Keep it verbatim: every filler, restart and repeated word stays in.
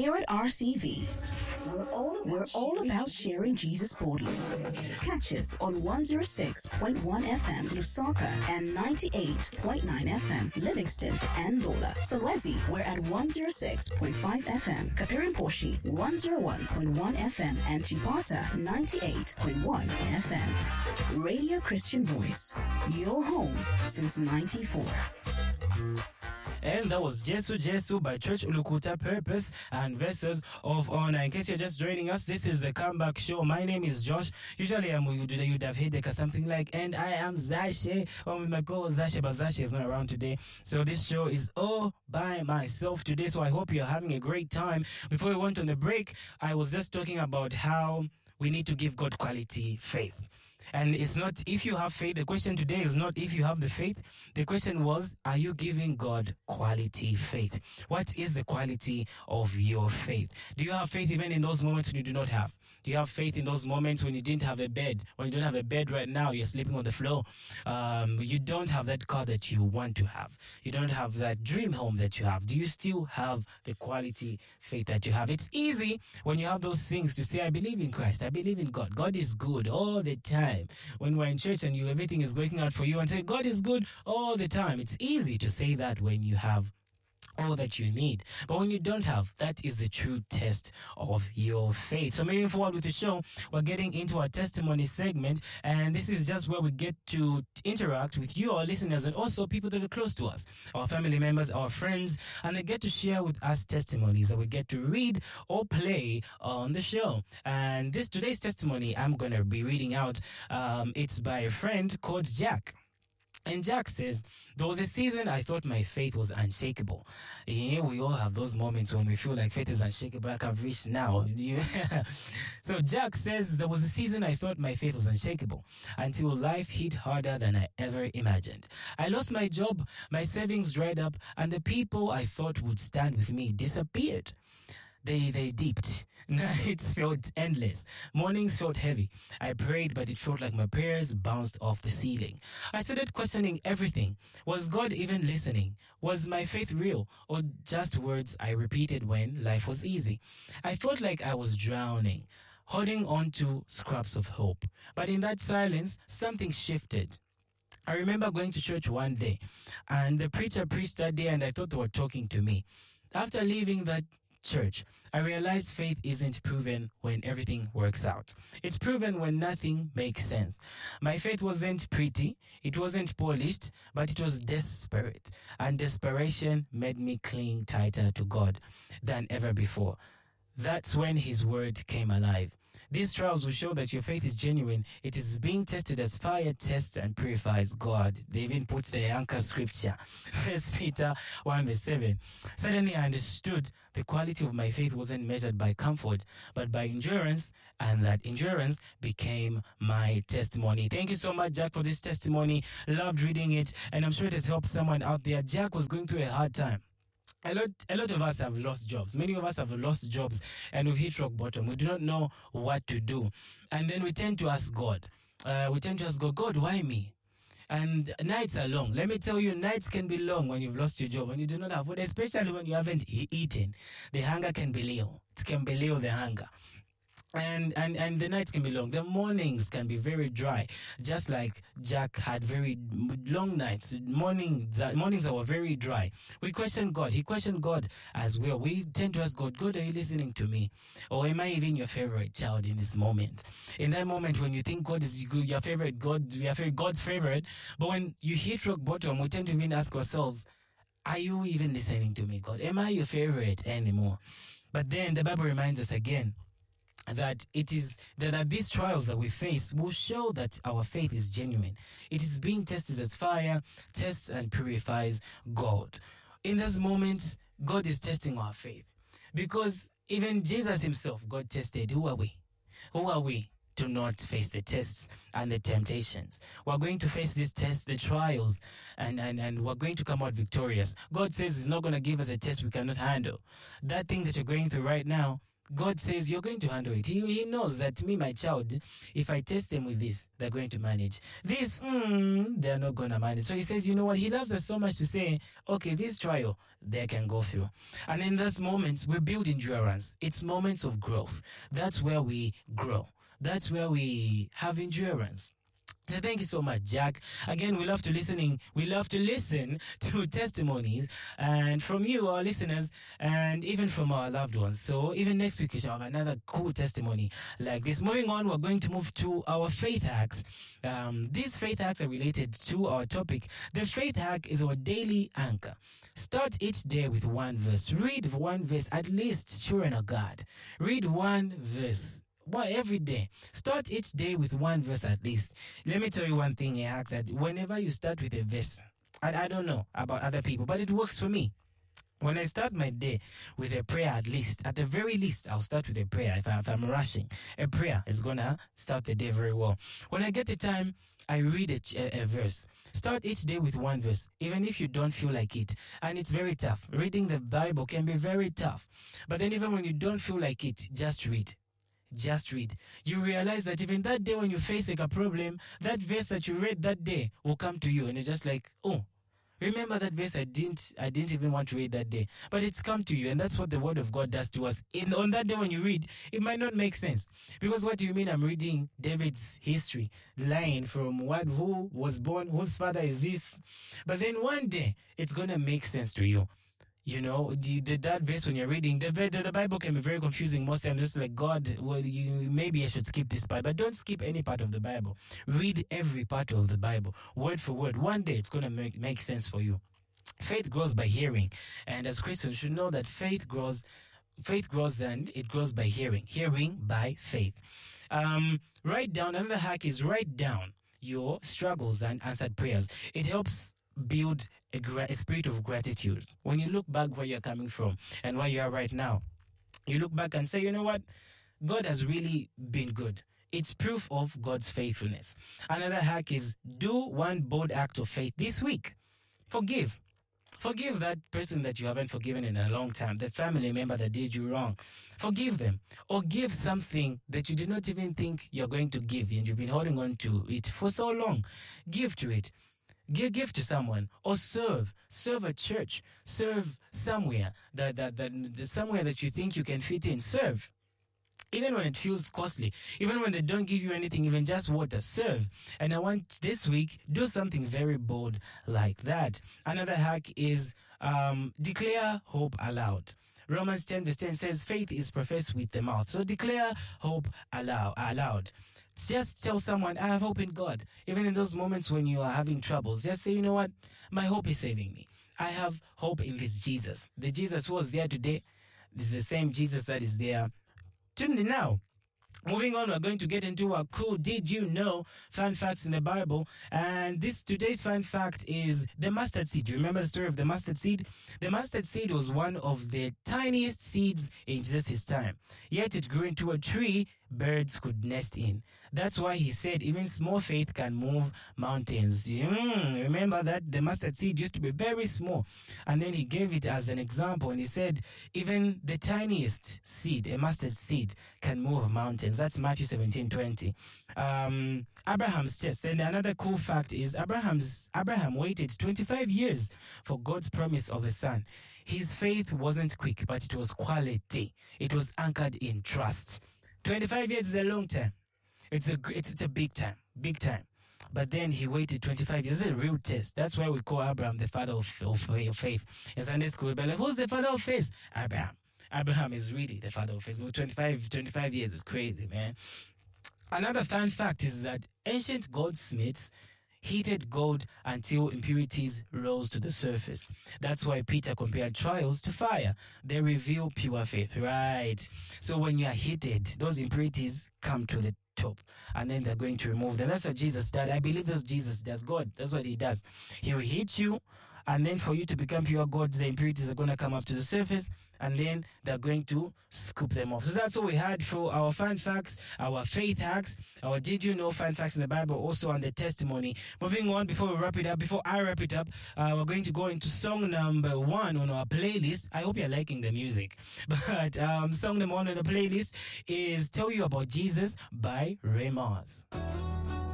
Here at R C V, we're all about, we're all about sharing Jesus boldly. Catch us on one oh six point one F M Lusaka and ninety-eight point nine F M Livingston and Lola. Solwezi, we're at one oh six point five F M. Kapirimposhi, one oh one point one F M and Chipata, ninety-eight point one F M. Radio Christian Voice, your home since ninety-four. And that was Jesu Jesu by Church Ulukuta, Purpose and Vessels of Honor. In case you're just joining us, this is the Comeback Show. My name is Josh. Usually I'm with you, you'd have heard something like, and I am Zashe. Well, with my co-host Zashe, but Zashe is not around today. So this show is all by myself today. So I hope you're having a great time. Before we went on the break, I was just talking about how we need to give God quality faith. And it's not if you have faith. The question today is not if you have the faith. The question was, are you giving God quality faith? What is the quality of your faith? Do you have faith even in those moments when you do not have? Do you have faith in those moments when you didn't have a bed? When you don't have a bed right now, you're sleeping on the floor. Um, you don't have that car that you want to have. You don't have that dream home that you have. Do you still have the quality faith that you have? It's easy when you have those things to say, I believe in Christ. I believe in God. God is good all the time. When we're in church and you everything is working out for you and say God is good all the time, it's easy to say that when you have all that you need. But when you don't have, that is the true test of your faith. So moving forward with the show, we're getting into our testimony segment, and this is just where we get to interact with you, our listeners, and also people that are close to us, our family members, our friends, and they get to share with us testimonies that we get to read or play on the show. And this today's testimony I'm going to be reading out, um, it's by a friend called Jack. And Jack says, there was a season I thought my faith was unshakable. Yeah, we all have those moments when we feel like faith is unshakable, like I've reached now. So Jack says, there was a season I thought my faith was unshakable until life hit harder than I ever imagined. I lost my job, my savings dried up, and the people I thought would stand with me disappeared. They they dipped. Nights felt endless. Mornings felt heavy. I prayed, but it felt like my prayers bounced off the ceiling. I started questioning everything. Was God even listening? Was my faith real? Or just words I repeated when life was easy? I felt like I was drowning, holding on to scraps of hope. But in that silence, something shifted. I remember going to church one day, and the preacher preached that day, and I thought they were talking to me. After leaving that church, I realized faith isn't proven when everything works out. It's proven when nothing makes sense. My faith wasn't pretty, it wasn't polished, but it was desperate. And desperation made me cling tighter to God than ever before. That's when His word came alive. These trials will show that your faith is genuine. It is being tested as fire tests and purifies God. They even put the anchor scripture, First Peter one verse seven. Suddenly I understood the quality of my faith wasn't measured by comfort, but by endurance, and that endurance became my testimony. Thank you so much, Jack, for this testimony. Loved reading it, and I'm sure it has helped someone out there. Jack was going through a hard time. A lot, a lot of us have lost jobs. Many of us have lost jobs and we've hit rock bottom. We do not know what to do. And then we tend to ask God. Uh, we tend to ask God, God, why me? And nights are long. Let me tell you, nights can be long when you've lost your job and you do not have food, especially when you haven't e- eaten. The hunger can be little. It can be little, the hunger. And, and, and the nights can be long. The mornings can be very dry. Just like Jack had very long nights. Morning, the mornings that were very dry. We question God. He questioned God as well. We tend to ask God, God, are you listening to me? Or am I even your favorite child in this moment? In that moment when you think God is your favorite, God, your favorite, God's favorite. But when you hit rock bottom, we tend to even ask ourselves, are you even listening to me, God? Am I your favorite anymore? But then the Bible reminds us again, that it is that, that these trials that we face will show that our faith is genuine. It is being tested as fire, tests and purifies God. In those moments, God is testing our faith. Because even Jesus himself, God tested. Who are we? Who are we to not face the tests and the temptations? We're going to face these tests, the trials, and, and, and we're going to come out victorious. God says he's not going to give us a test we cannot handle. That thing that you're going through right now, God says you're going to handle it. He, he knows that me, my child, if I test them with this, they're going to manage. This, mm, they're not going to manage. So he says, you know what? He loves us so much to say, okay, this trial, they can go through. And in those moments, we build endurance. It's moments of growth. That's where we grow. That's where we have endurance. So thank you so much, Jack. Again, we love to listening. We love to listen to testimonies and from you, our listeners, and even from our loved ones. So even next week, we shall have another cool testimony like this. Moving on, we're going to move to our faith hacks. Um, these faith hacks are related to our topic. The faith hack is our daily anchor. Start each day with one verse. Read one verse, at least, children of God. Read one verse. Well, every day. Start each day with one verse at least. Let me tell you one thing, a hack, that whenever you start with a verse, I, I don't know about other people, but it works for me. When I start my day with a prayer, at least, at the very least, I'll start with a prayer. If, I, if I'm rushing, a prayer is going to start the day very well. When I get the time, I read a, a, a verse. Start each day with one verse, even if you don't feel like it. And it's very tough. Reading the Bible can be very tough. But then even when you don't feel like it, just read. Just read. You realize that even that day when you face like a problem, that verse that you read that day will come to you, and it's just like, oh, remember that verse I didn't I didn't even want to read that day, but it's come to you. And that's what the word of God does to us. In on that day when you read, it might not make sense, because what do you mean I'm reading David's history line from what who was born, whose father is this? But then one day it's gonna make sense to you. You know, the, the, that verse when you're reading, the, the the Bible can be very confusing most times. Just like, God, well, you, maybe I should skip this part. But don't skip any part of the Bible. Read every part of the Bible, word for word. One day it's going to make, make sense for you. Faith grows by hearing. And as Christians, you should know that faith grows, faith grows and it grows by hearing. Hearing by faith. Um, write down, another hack is write down your struggles and answered prayers. It helps build a, gra- a spirit of gratitude. When you look back where you're coming from and where you are right now, you look back and say, you know what? God has really been good. It's proof of God's faithfulness. Another hack is do one bold act of faith this week. Forgive. Forgive that person that you haven't forgiven in a long time, the family member that did you wrong. Forgive them. Or give something that you did not even think you're going to give, and you've been holding on to it for so long. Give to it. Give, give to someone, or serve. Serve a church. Serve somewhere that, that, that somewhere that you think you can fit in. Serve. Even when it feels costly, even when they don't give you anything, even just water, serve. And I want this week, do something very bold like that. Another hack is um, declare hope aloud. Romans ten verse ten says, faith is professed with the mouth. So declare hope aloud. aloud. Just tell someone, I have hope in God. Even in those moments when you are having troubles, just say, you know what? My hope is saving me. I have hope in this Jesus. The Jesus who was there today is the same Jesus that is there now. Moving on, we're going to get into our cool Did You Know fun facts in the Bible. And this today's fun fact is the mustard seed. Do you remember the story of the mustard seed? The mustard seed was one of the tiniest seeds in Jesus' time. Yet it grew into a tree birds could nest in. That's why he said even small faith can move mountains. Mm, remember that the mustard seed used to be very small. And then he gave it as an example, and he said even the tiniest seed, a mustard seed, can move mountains. That's Matthew seventeen twenty. Um, Abraham's test. And another cool fact is Abraham's Abraham waited twenty-five years for God's promise of a son. His faith wasn't quick, but it was quality. It was anchored in trust. twenty-five years is a long time. It's a it's, it's a big time, big time. But then he waited twenty-five years. It's a real test. That's why we call Abraham the father of, of, of faith. In Sunday school, we'll be like, who's the father of faith? Abraham. Abraham is really the father of faith. twenty-five, twenty-five years is crazy, man. Another fun fact is that ancient goldsmiths heated gold until impurities rose to the surface. That's why Peter compared trials to fire. They reveal pure faith, right? So when you are heated, those impurities come to the top, and then they're going to remove them. That's what Jesus did. I believe that's Jesus does. God, that's what he does. He'll hit you And then for you to become pure gods, the impurities are going to come up to the surface, and then they're going to scoop them off. So that's what we had for our fun facts, our faith hacks, our did you know fun facts in the Bible, also on the testimony. Moving on, before we wrap it up, before I wrap it up, uh, we're going to go into song number one on our playlist. I hope you're liking the music. But um, song number one on the playlist is Tell You About Jesus by Ray Mars.